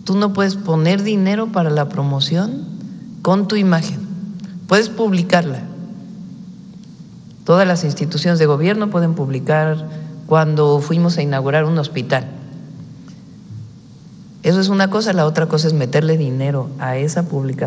Tú no puedes poner dinero para la promoción con tu imagen. Puedes publicarla. Todas las instituciones de gobierno pueden publicar cuando fuimos a inaugurar un hospital. Eso es una cosa, la otra cosa es meterle dinero a esa publicación.